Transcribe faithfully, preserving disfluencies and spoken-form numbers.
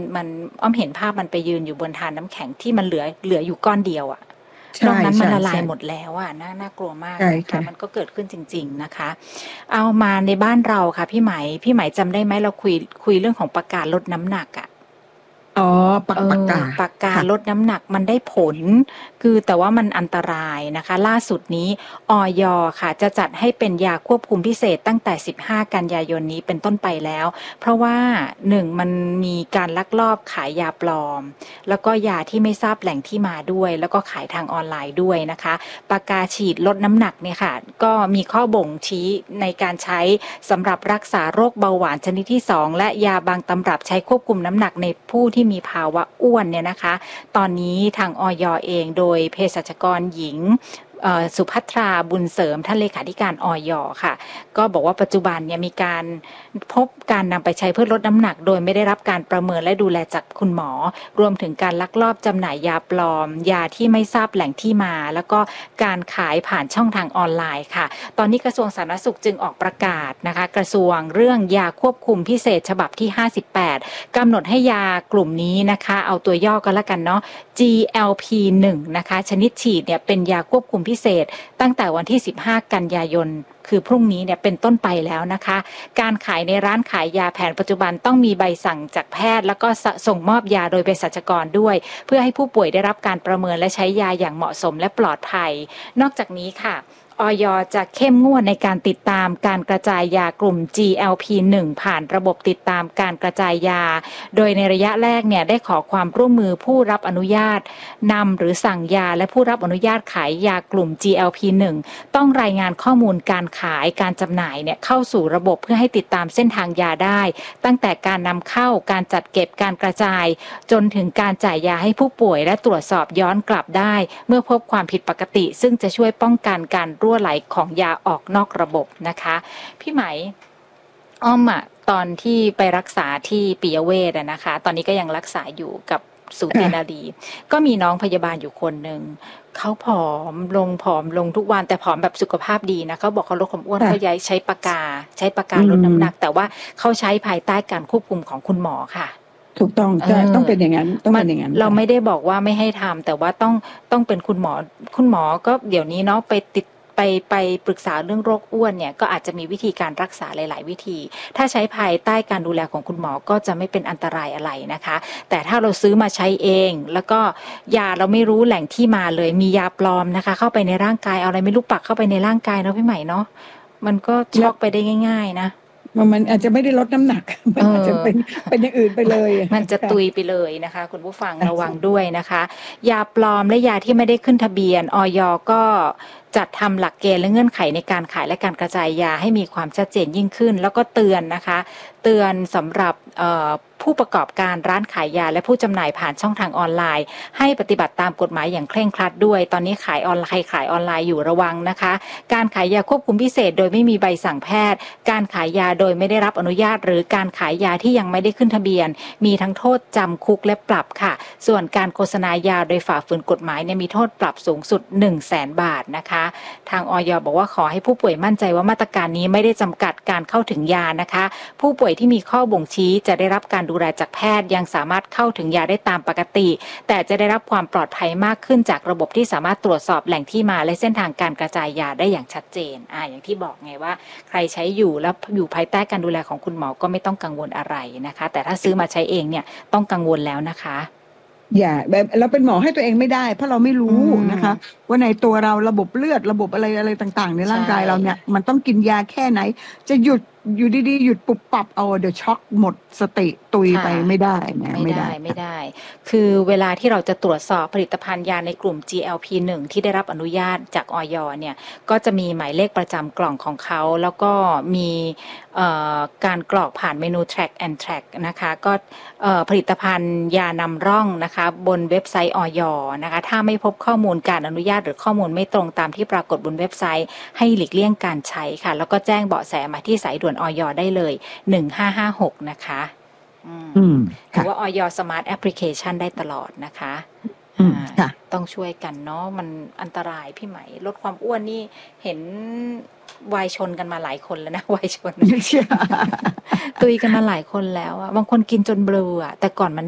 มันอ้อมเห็นภาพมันไปยืนอยู่บนทานน้ำแข็งที่มันเหลือเหลืออยู่ก้อนเดียวอะนอกนั้นมันละลายหมดแล้วอะน่าน่ากลัวมากนะคะมันก็เกิดขึ้นจริงๆนะคะเอามาในบ้านเราค่ะพี่ไหมพี่ไหมจำได้ไหมเราคุยคุยเรื่องของประกาศลดน้ำหนักอะอ๋อปากปากกาปากกาลดน้ำหนักมันได้ผลคือแต่ว่ามันอันตรายนะคะล่าสุดนี้อย.ค่ะจะจัดให้เป็นยาควบคุมพิเศษตั้งแต่สิบห้ากันยายนนี้เป็นต้นไปแล้วเพราะว่าหนึ่งมันมีการลักลอบขายยาปลอมแล้วก็ยาที่ไม่ทราบแหล่งที่มาด้วยแล้วก็ขายทางออนไลน์ด้วยนะคะปากกาฉีดลดน้ำหนักเนี่ยค่ะก็มีข้อบ่งชี้ในการใช้สำหรับรักษาโรคเบาหวานชนิดที่สองและยาบางตำรับใช้ควบคุมน้ำหนักในผู้ที่มีภาวะอ้วนเนี่ยนะคะตอนนี้ทางอย.เองโดยเภสัชกรหญิงสุภัทราบุญเสริมท่านเลขาธิการอย.ค่ะก็บอกว่าปัจจุบันเนี่ยมีการพบการนำไปใช้เพื่อลดน้ำหนักโดยไม่ได้รับการประเมินและดูแลจากคุณหมอรวมถึงการลักลอบจำหน่ายยาปลอมยาที่ไม่ทราบแหล่งที่มาแล้วก็การขายผ่านช่องทางออนไลน์ค่ะตอนนี้กระทรวงสาธารณสุขจึงออกประกาศนะคะกระทรวงเรื่องยาควบคุมพิเศษฉบับที่ห้าสิบแปดกำหนดให้ยากลุ่มนี้นะคะเอาตัวย่อก็แล้วกันเนาะ จี แอล พี หนึ่ง นะคะชนิดฉีดเนี่ยเป็นยาควบคุมพิเศษตั้งแต่วันที่สิบห้ากันยายนคือพรุ่งนี้เนี่ยเป็นต้นไปแล้วนะคะการขายในร้านขายยาแผนปัจจุบันต้องมีใบสั่งจากแพทย์แล้วก็ส่งมอบยาโดยเภสัชกรด้วยเพื่อให้ผู้ป่วยได้รับการประเมินและใช้ยาอย่างเหมาะสมและปลอดภัยนอกจากนี้ค่ะอย.จะเข้มงวดในการติดตามการกระจายยากลุ่ม จี แอล พี หนึ่ง ผ่านระบบติดตามการกระจายยาโดยในระยะแรกเนี่ยได้ขอความร่วมมือผู้รับอนุญาตนำหรือสั่งยาและผู้รับอนุญาตขายยากลุ่ม จี แอล พี หนึ่ง ต้องรายงานข้อมูลการขายการจำหน่ายเนี่ยเข้าสู่ระบบเพื่อให้ติดตามเส้นทางยาได้ตั้งแต่การนำเข้าการจัดเก็บการกระจายจนถึงการจ่ายยาให้ผู้ป่วยและตรวจสอบย้อนกลับได้เมื่อพบความผิดปกติซึ่งจะช่วยป้องกันการรั่วไหลของยาออกนอกระบบนะคะพี่ไหมอ้อมอะตอนที่ไปรักษาที่ปิยเวชอะนะคะตอนนี้ก็ยังรักษาอยู่กับสูตินารีก็มีน้องพยาบาลอยู่คนหนึ่งเขาผอมลงผอมลงทุกวันแต่ผอมแบบสุขภาพดีนะเขาบอกเขาลดความอ้วนเขาย้ายใช้ปากกาใช้ปากกาลดน้ำหนักแต่ว่าเขาใช้ภายใต้การควบคุมของคุณหมอค่ะถูกต้องต้องเป็นอย่างนั้นต้องเป็นอย่างนั้นเราไม่ได้บอกว่าไม่ให้ทำแต่ว่าต้องต้องเป็นคุณหมอคุณหมอก็เดี๋ยวนี้เนาะไปติดไปไปปรึกษาเรื่องโรคอ้วนเนี่ยก็อาจจะมีวิธีการรักษาหลายๆวิธีถ้าใช้ภายใต้การดูแลของคุณหมอก็จะไม่เป็นอันตรายอะไรนะคะแต่ถ้าเราซื้อมาใช้เองแล้วก็ยาเราไม่รู้แหล่งที่มาเลยมียาปลอมนะคะเข้าไปในร่างกายเอาอะไรไม่รู้ปักเข้าไปในร่างกายเนาะพี่ใหม่เนาะมันก็ช็อกไปได้ง่ายๆนะมันอาจจะไม่ได้ลดน้ำหนักมันอาจจะเป็นเป็นอย่างอื่นไปเลยมันจะตุยไปเลยนะคะคุณผู้ฟังระวังด้วยนะคะยาปลอมและยาที่ไม่ได้ขึ้นทะเบียนอย.ก็จัดทำหลักเกณฑ์และเงื่อนไขในการขายและการกระจายยาให้มีความชัดเจนยิ่งขึ้นแล้วก็เตือนนะคะเตือนสำหรับผู้ประกอบการร้านขายยาและผู้จำหน่ายผ่านช่องทางออนไลน์ให้ปฏิบัติตามกฎหมายอย่างเคร่งครัดด้วยตอนนี้ขายออนไลน์ขายออนไลน์อยู่ระวังนะคะการขายยาควบคุมพิเศษโดยไม่มีใบสั่งแพทย์การขายยาโดยไม่ได้รับอนุญาตหรือการขายยาที่ยังไม่ได้ขึ้นทะเบียนมีทั้งโทษจำคุกและปรับค่ะส่วนการโฆษณายาโดยฝ่าฝืนกฎหมายเนี่ยมีโทษปรับสูงสุด หนึ่งแสน บาทนะคะทางอย.บอกว่าขอให้ผู้ป่วยมั่นใจว่ามาตรการนี้ไม่ได้จำกัดการเข้าถึงยานะคะผู้ป่วยที่มีข้อบ่งชี้จะได้รับการดูแลจากแพทย์ยังสามารถเข้าถึงยาได้ตามปกติแต่จะได้รับความปลอดภัยมากขึ้นจากระบบที่สามารถตรวจสอบแหล่งที่มาและเส้นทางการกระจายยาได้อย่างชัดเจนอ่าอย่างที่บอกไงว่าใครใช้อยู่แล้วอยู่ภายใต้การดูแลของคุณหมอก็ไม่ต้องกังวลอะไรนะคะแต่ถ้าซื้อมาใช้เองเนี่ยต้องกังวลแล้วนะคะอย่าแบบเราเป็นหมอให้ตัวเองไม่ได้เพราะเราไม่รู้นะคะว่าในตัวเราระบบเลือดระบบอะไรอะไรต่างๆในร่างกายเราเนี่ยมันต้องกินยาแค่ไหนจะหยุดอยู่ดีๆหยุดปุบปับเอาเดี๋ยวช็อกหมดสติตุยไปไม่ได้นะไม่ได้ไม่ได้คือเวลาที่เราจะตรวจสอบผลิตภัณฑ์ยาในกลุ่ม จี แอล พี หนึ่ง ที่ได้รับอนุญาตจากอย.เนี่ยก็จะมีหมายเลขประจำกล่องของเขาแล้วก็มีการกรอกผ่านเมนู track and track นะคะก็ผลิตภัณฑ์ยานำร่องนะคะบนเว็บไซต์อย.นะคะถ้าไม่พบข้อมูลการอนุญาตหรือข้อมูลไม่ตรงตามที่ปรากฏบนเว็บไซต์ให้หลีกเลี่ยงการใช้ค่ะแล้วก็แจ้งเบาะแสมาที่สายด่วนอย.ได้เลยหนึ่งห้าห้าหกนะคะอืมหรือว่าอย.สมาร์ทแอปพลิเคชันได้ตลอดนะคะต้องช่วยกันเนาะมันอันตรายพี่ไหมลดความอ้วนนี่เห็นวัยชนกันมาหลายคนแล้วนะวัยชนตุยกันมาหลายคนแล้วอ่ะบางคนกินจนเบลออ่ะแต่ก่อนมัน